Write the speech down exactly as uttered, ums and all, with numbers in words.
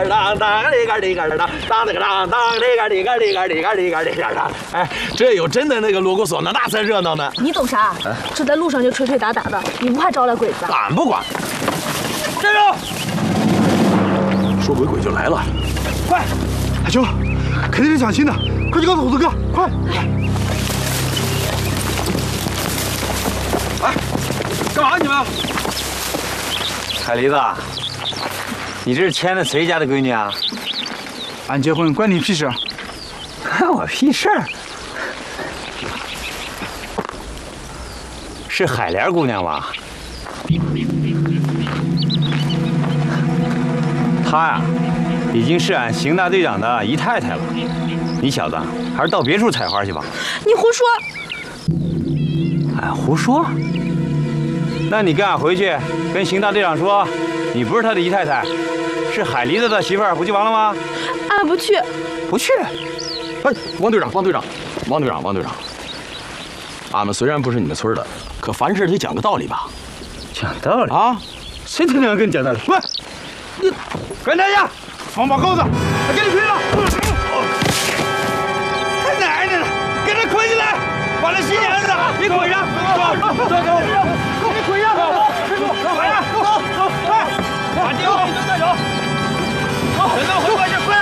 个当当里个里个当当那个当当里个里个里个里个里个里个当。哎，这有真的那个锣鼓唢呐，那才热闹呢。 你懂啥？这在路上就吹吹打打的，你不怕招来鬼子？ 俺不管。站住！说鬼鬼就来了，快！ 海兄，肯定是抢亲的，快去告诉虎子哥，快！ 哎，干嘛你们？ 海狸子，你这是牵的谁家的闺女啊？ 俺结婚关你屁事！ 关我屁事儿！是海莲姑娘吧？她呀，已经是俺邢大队长的姨太太了。你小子还是到别处采花去吧。 你胡说！ 俺胡说？那你跟俺回去跟邢大队长说，你不是他的姨太太，是海狸子的媳妇儿，不就完了吗？ 俺不去。 不去？ 哎，王队长，王队长，王队长，王队长，俺们虽然不是你们村的，可凡事得讲个道理吧？ 讲道理啊？谁天天跟你讲道理？喂，你跟他去！ 王八羔子，还给你拼了！ 还奶奶呢？给他捆起来，把他心眼子给捆上！走走走，给他捆上！师傅，快点，走走快！把这个你都带走，走，等到回过去，快！